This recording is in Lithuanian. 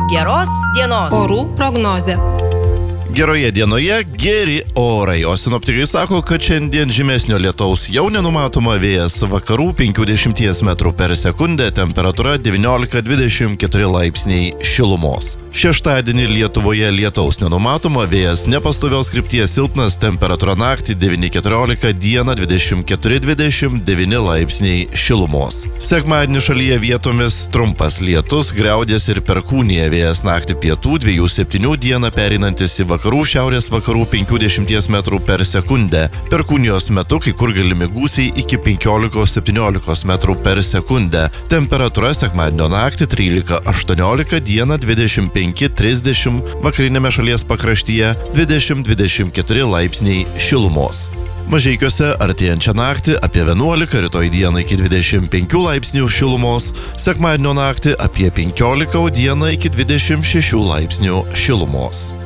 Geros dienos. Orų prognozė. Geroje dienoje geri orai, o sinoptikai sako, kad šiandien žymesnio lietaus jau nenumatoma, vėjas vakarų 50 metrų per sekundę, temperatūra 19-24 laipsniai šilumos. Šeštadienį Lietuvoje lietaus nenumatoma, vėjas nepastovios krypties silpnas, temperatūra naktį 9-14, dieną 24-29 laipsniai šilumos. Sekmadienį šalyje vietomis trumpas lietus, griaudės ir perkūnija, vėjas naktį pietų 2-7, dieną pereinantis į vakarų šiaurės vakarų 50 metrų per sekundę. Perkūnijos metu kai kur galimi gūsiai iki 15-17 metrų per sekundę. Temperatūra sekmadienio naktį 13-18, dieną 25-30, vakarinėme šalies pakraštyje 20-24 laipsniai šilumos. Mažeikiuose artėjančią naktį apie 11, rytoj dieną iki 25 laipsnių šilumos, sekmadienio naktį apie 15, dieną iki 26 laipsnių šilumos.